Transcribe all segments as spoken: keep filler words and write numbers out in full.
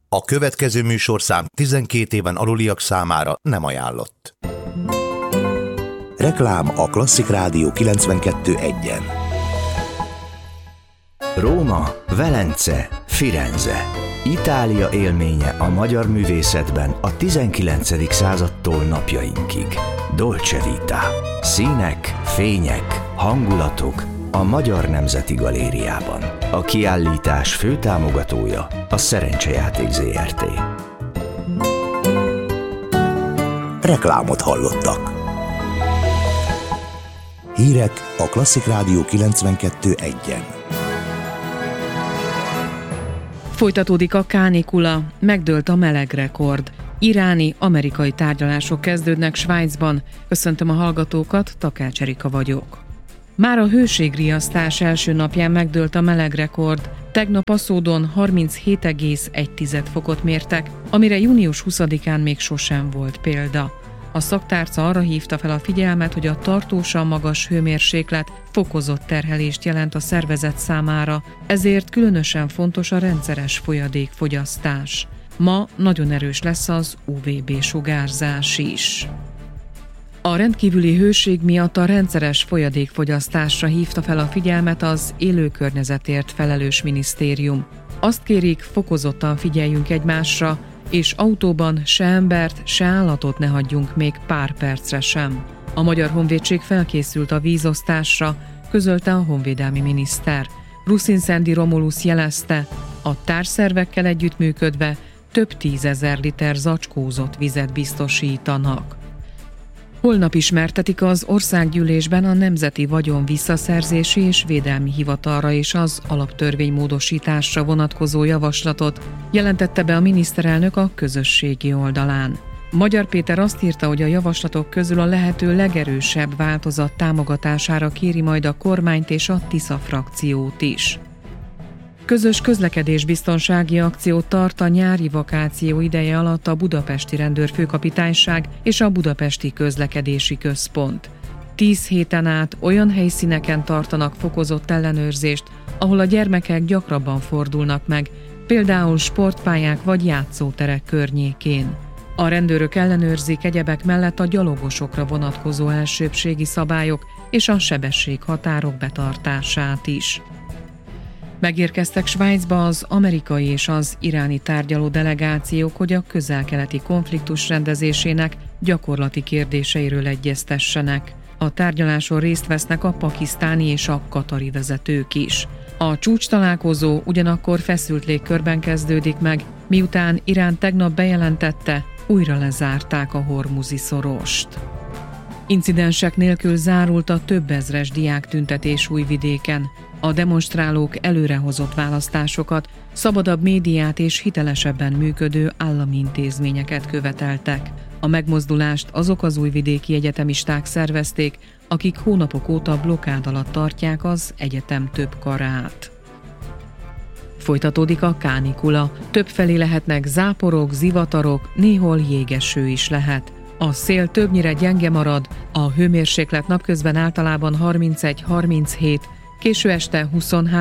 A következő műsorszám tizenkét éven aluliak számára nem ajánlott. Reklám a Klasszik Rádió kilencvenkettő egyen. Róma, Velence, Firenze. Itália élménye a magyar művészetben a tizenkilencedik századtól napjainkig. Dolce Vita. Színek, fények, hangulatok a Magyar Nemzeti Galériában. A kiállítás főtámogatója a Szerencsejáték zé er té. Reklámot hallottak. Hírek a Klasszik Rádió kilencvenkettő egyen. Folytatódik a kánikula, megdőlt a melegrekord. Iráni, amerikai tárgyalások kezdődnek Svájcban. Köszöntöm a hallgatókat, Takács Erika vagyok. Már a hőségriasztás első napján megdőlt a melegrekord. Tegnap a Szódon harminchét egész egy fokot mértek, amire június huszadikán még sosem volt példa. A szaktárca arra hívta fel a figyelmet, hogy a tartósan magas hőmérséklet fokozott terhelést jelent a szervezet számára, ezért különösen fontos a rendszeres folyadékfogyasztás. Ma nagyon erős lesz az u vé bé sugárzás is. A rendkívüli hőség miatt a rendszeres folyadékfogyasztásra hívta fel a figyelmet az élőkörnyezetért felelős minisztérium. Azt kérik, fokozottan figyeljünk egymásra, és autóban se embert, se állatot ne hagyjunk még pár percre sem. A Magyar Honvédség felkészült a vízosztásra, közölte a honvédelmi miniszter. Ruszinszendi Romulus jelezte, a társszervekkel együttműködve több tízezer liter zacskózott vizet biztosítanak. Holnap ismertetik az országgyűlésben a Nemzeti Vagyon Visszaszerzési és Védelmi Hivatalra és az alaptörvény módosításra vonatkozó javaslatot, jelentette be a miniszterelnök a közösségi oldalán. Magyar Péter azt írta, hogy a javaslatok közül a lehető legerősebb változat támogatására kéri majd a kormányt és a Tisza frakciót is. Közös közlekedésbiztonsági akciót tart a nyári vakáció ideje alatt a Budapesti Rendőrfőkapitányság és a Budapesti Közlekedési Központ. Tíz héten át olyan helyszíneken tartanak fokozott ellenőrzést, ahol a gyermekek gyakrabban fordulnak meg, például sportpályák vagy játszóterek környékén. A rendőrök ellenőrzik egyebek mellett a gyalogosokra vonatkozó elsőbbségi szabályok és a sebességhatárok betartását is. Megérkeztek Svájcba az amerikai és az iráni tárgyaló delegációk, hogy a közel-keleti konfliktus rendezésének gyakorlati kérdéseiről egyeztessenek. A tárgyaláson részt vesznek a pakisztáni és a katari vezetők is. A csúcstalálkozó ugyanakkor feszült légkörben kezdődik meg, miután Irán tegnap bejelentette, újra lezárták a Hormuzi szorost. Incidensek nélkül zárult a több ezres diáktüntetés Újvidéken. A demonstrálók előrehozott választásokat, szabadabb médiát és hitelesebben működő állami intézményeket követeltek. A megmozdulást azok az újvidéki egyetemisták szervezték, akik hónapok óta blokkád alatt tartják az egyetem több karát. Folytatódik a kánikula. Többfelé lehetnek záporok, zivatarok, néhol jégeső is lehet. A szél többnyire gyenge marad, a hőmérséklet napközben általában harmincegy-harminchét, késő este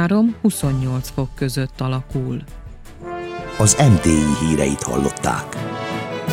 huszonhárom-huszonnyolc fok között alakul. Az em té i híreit hallották.